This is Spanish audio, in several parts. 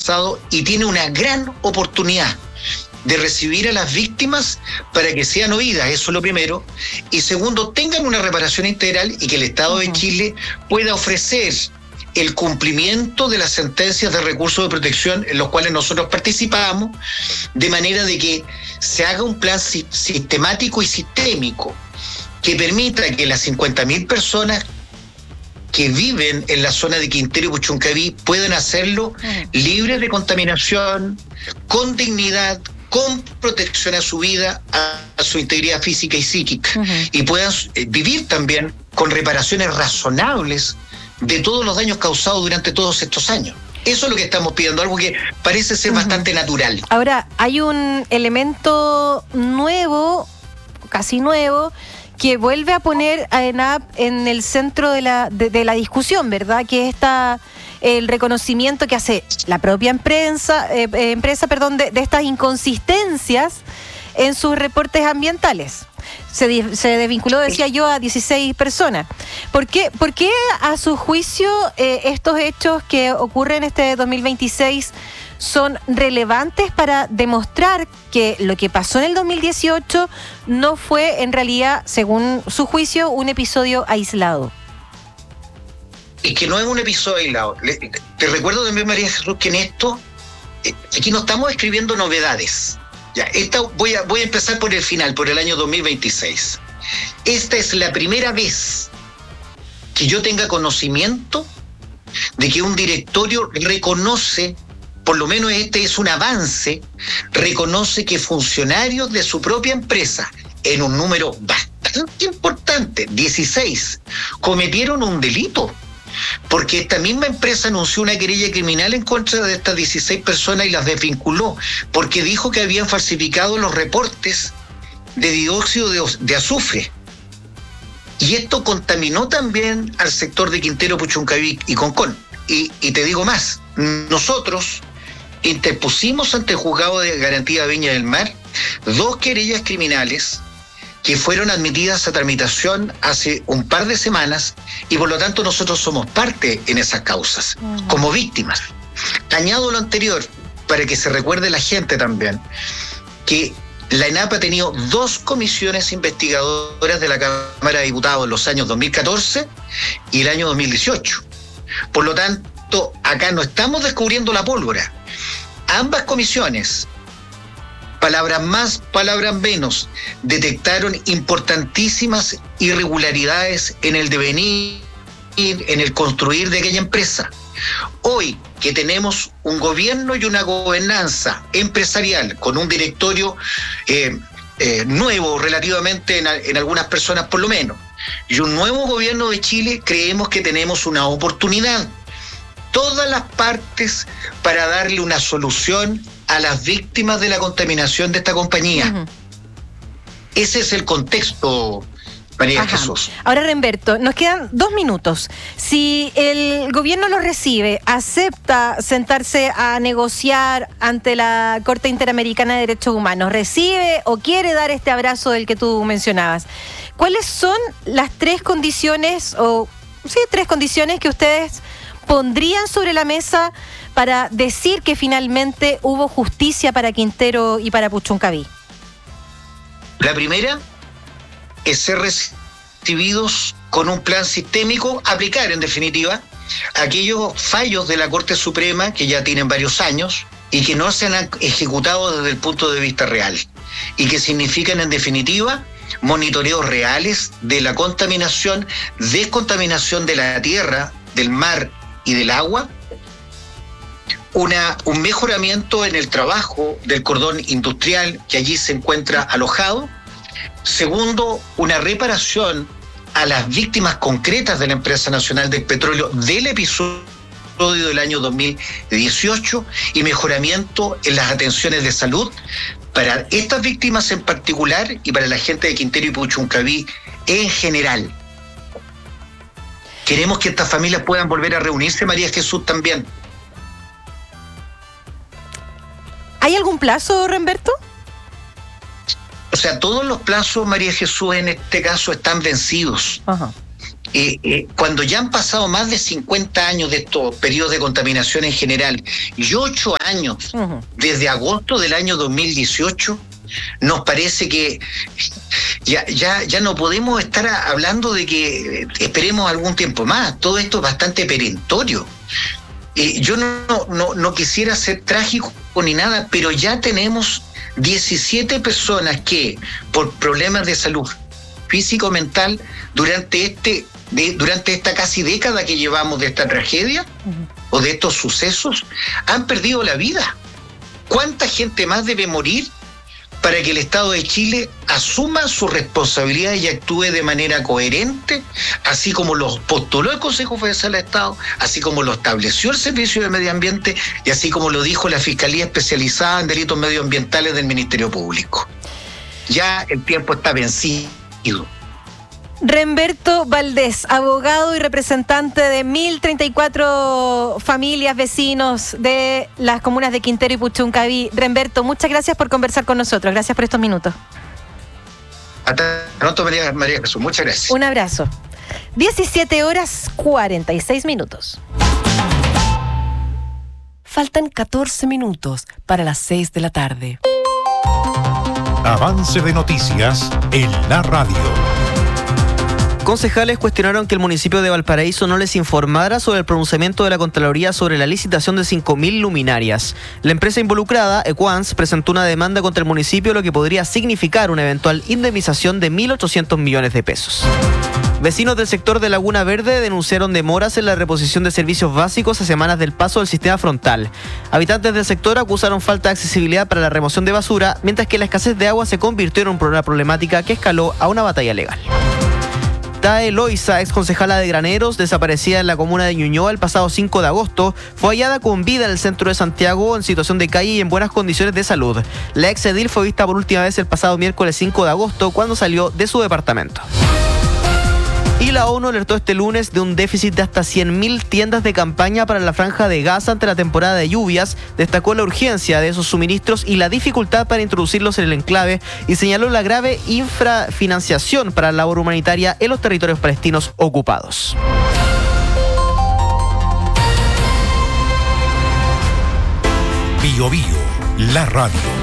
pasado y tiene una gran oportunidad de recibir a las víctimas para que sean oídas, eso es lo primero, y segundo, tengan una reparación integral y que el Estado de Chile pueda ofrecer el cumplimiento de las sentencias de recursos de protección en los cuales nosotros participamos, de manera de que se haga un plan sistemático y sistémico que permita que las 50.000 personas que viven en la zona de Quintero y Puchuncaví puedan hacerlo libres de contaminación, con dignidad, con protección a su vida, a su integridad física y psíquica, y puedan vivir también con reparaciones razonables de todos los daños causados durante todos estos años. Eso es lo que estamos pidiendo, algo que parece ser bastante natural. Ahora, hay un elemento nuevo, casi nuevo, que vuelve a poner a ENAP en el centro de la discusión, ¿verdad? Que es el reconocimiento que hace la propia empresa de estas inconsistencias en sus reportes ambientales. Se desvinculó, decía yo, a 16 personas. ¿Por qué a su juicio estos hechos que ocurren este 2026 son relevantes para demostrar que lo que pasó en el 2018 no fue en realidad, según su juicio, un episodio aislado? Es que no es un episodio aislado. Te recuerdo también, María Jesús, que en esto, aquí no estamos escribiendo novedades. Ya, voy a empezar por el final, por el año 2026. Esta es la primera vez que yo tenga conocimiento de que un directorio reconoce, por lo menos este es un avance, reconoce que funcionarios de su propia empresa, en un número bastante importante, 16, cometieron un delito. Porque esta misma empresa anunció una querella criminal en contra de estas 16 personas y las desvinculó, porque dijo que habían falsificado los reportes de dióxido de azufre. Y esto contaminó también al sector de Quintero, Puchuncaví y Concón. Y te digo más, nosotros interpusimos ante el Juzgado de Garantía de Viña del Mar 2 querellas criminales que fueron admitidas a tramitación hace un par de semanas y por lo tanto nosotros somos parte en esas causas, como víctimas. Añado lo anterior, para que se recuerde la gente también, que la ENAP ha tenido 2 comisiones investigadoras de la Cámara de Diputados en los años 2014 y el año 2018. Por lo tanto, acá no estamos descubriendo la pólvora. Ambas comisiones, palabras más, palabras menos, detectaron importantísimas irregularidades en el devenir, en el construir de aquella empresa. Hoy que tenemos un gobierno y una gobernanza empresarial con un directorio nuevo relativamente en algunas personas por lo menos, y un nuevo gobierno de Chile, creemos que tenemos una oportunidad, todas las partes, para darle una solución a las víctimas de la contaminación de esta compañía. Ese es el contexto, María Jesús. Ahora, Remberto, nos quedan 2 minutos. Si el gobierno lo recibe, acepta sentarse a negociar ante la Corte Interamericana de Derechos Humanos, recibe o quiere dar este abrazo del que tú mencionabas, ¿cuáles son las 3 condiciones, que ustedes pondrían sobre la mesa para decir que finalmente hubo justicia para Quintero y para Puchuncaví? La primera es ser recibidos con un plan sistémico, aplicar en definitiva aquellos fallos de la Corte Suprema que ya tienen varios años y que no se han ejecutado desde el punto de vista real y que significan en definitiva monitoreos reales de la contaminación, descontaminación de la tierra, del mar y del agua, un mejoramiento en el trabajo del cordón industrial que allí se encuentra alojado. Segundo, una reparación a las víctimas concretas de la Empresa Nacional del Petróleo del episodio del año 2018 y mejoramiento en las atenciones de salud para estas víctimas en particular y para la gente de Quintero y Puchuncaví en general. Queremos que estas familias puedan volver a reunirse, María Jesús, también. ¿Hay algún plazo, Remberto? O sea, todos los plazos, María Jesús, en este caso están vencidos. cuando ya han pasado más de 50 años de estos periodos de contaminación en general y 8 años desde agosto del año 2018, nos parece que ya no podemos estar hablando de que esperemos algún tiempo más. Todo esto es bastante perentorio. Yo no quisiera ser trágico ni nada, pero ya tenemos 17 personas que por problemas de salud físico-mental durante esta casi década que llevamos de esta tragedia o de estos sucesos han perdido la vida. ¿Cuánta gente más debe morir para que el Estado de Chile asuma su responsabilidad y actúe de manera coherente, así como lo postuló el Consejo Federal de Estado, así como lo estableció el Servicio de Medio Ambiente y así como lo dijo la Fiscalía Especializada en Delitos Medioambientales del Ministerio Público? Ya el tiempo está vencido. Remberto Valdés, abogado y representante de 1.034 familias, vecinos de las comunas de Quintero y Puchuncaví. Remberto, muchas gracias por conversar con nosotros. Gracias por estos minutos. Hasta pronto, María Jesús. Muchas gracias. Un abrazo. 17:46. Faltan 14 minutos para las 6 de la tarde. Avance de noticias en la radio. Concejales cuestionaron que el municipio de Valparaíso no les informara sobre el pronunciamiento de la Contraloría sobre la licitación de 5.000 luminarias. La empresa involucrada, Equans, presentó una demanda contra el municipio, lo que podría significar una eventual indemnización de 1.800 millones de pesos. Vecinos del sector de Laguna Verde denunciaron demoras en la reposición de servicios básicos a semanas del paso del sistema frontal. Habitantes del sector acusaron falta de accesibilidad para la remoción de basura, mientras que la escasez de agua se convirtió en una problemática que escaló a una batalla legal. Tae Loiza, ex concejala de Graneros, desaparecida en la comuna de Ñuñoa el pasado 5 de agosto, fue hallada con vida en el centro de Santiago en situación de calle y en buenas condiciones de salud. La ex edil fue vista por última vez el pasado miércoles 5 de agosto cuando salió de su departamento. Y la ONU alertó este lunes de un déficit de hasta 100.000 tiendas de campaña para la Franja de Gaza ante la temporada de lluvias, destacó la urgencia de esos suministros y la dificultad para introducirlos en el enclave y señaló la grave infrafinanciación para la labor humanitaria en los territorios palestinos ocupados. Bio Bio, la radio.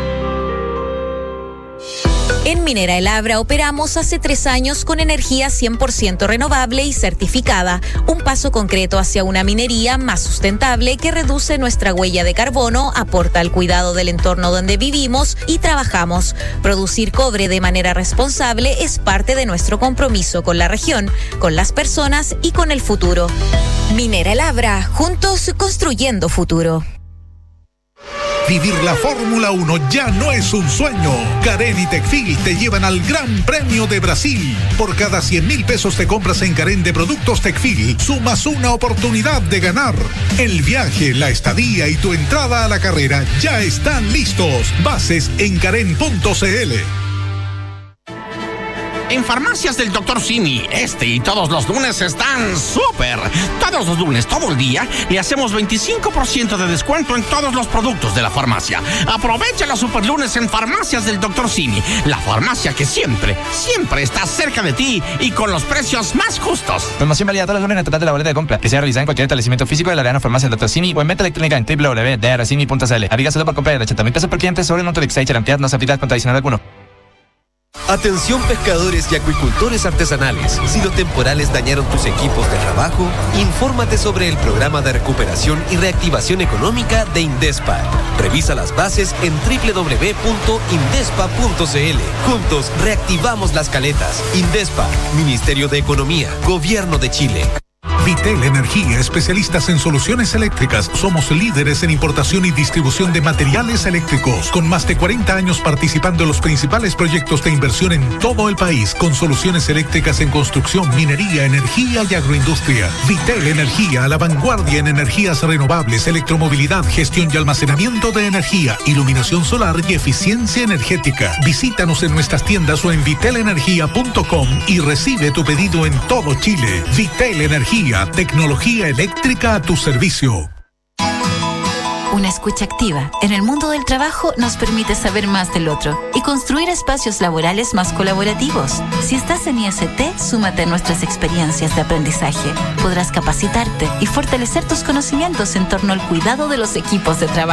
En Minera El Abra operamos hace 3 años con energía 100% renovable y certificada, un paso concreto hacia una minería más sustentable que reduce nuestra huella de carbono, aporta al cuidado del entorno donde vivimos y trabajamos. Producir cobre de manera responsable es parte de nuestro compromiso con la región, con las personas y con el futuro. Minera El Abra, juntos construyendo futuro. Vivir la Fórmula 1 ya no es un sueño. Carén y Tecfil te llevan al Gran Premio de Brasil. Por cada 100.000 pesos te compras en Carén de productos Tecfil, sumas una oportunidad de ganar. El viaje, la estadía y tu entrada a la carrera ya están listos. Bases en carén.cl. En Farmacias del Dr. Simi, y todos los lunes están súper. Todos los lunes, todo el día, le hacemos 25% de descuento en todos los productos de la farmacia. Aprovecha los super lunes en Farmacias del Dr. Simi, la farmacia que siempre está cerca de ti y con los precios más justos. Promoción válida todos los lunes en el total de la boleta de compra, que sea realizada en cualquier establecimiento físico de la Arena Farmacia del Dr. Simi o en venta electrónica en www.drsimi.cl. Aplica solo por compra de 80.000 pesos por cliente sobre un monto de Exchange, cantidad no se aplica con adicional alguno. Atención pescadores y acuicultores artesanales. Si los temporales dañaron tus equipos de trabajo, infórmate sobre el programa de recuperación y reactivación económica de Indespa. Revisa las bases en www.indespa.cl. Juntos reactivamos las caletas. Indespa, Ministerio de Economía, Gobierno de Chile. Vitel Energía, especialistas en soluciones eléctricas. Somos líderes en importación y distribución de materiales eléctricos, con más de 40 años participando en los principales proyectos de inversión en todo el país, con soluciones eléctricas en construcción, minería, energía y agroindustria. Vitel Energía, a la vanguardia en energías renovables, electromovilidad, gestión y almacenamiento de energía, iluminación solar y eficiencia energética. Visítanos en nuestras tiendas o en vitelenergia.com y recibe tu pedido en todo Chile. Vitel Energía, tecnología eléctrica a tu servicio. Una escucha activa en el mundo del trabajo nos permite saber más del otro y construir espacios laborales más colaborativos. Si estás en IST, súmate a nuestras experiencias de aprendizaje. Podrás capacitarte y fortalecer tus conocimientos en torno al cuidado de los equipos de trabajo.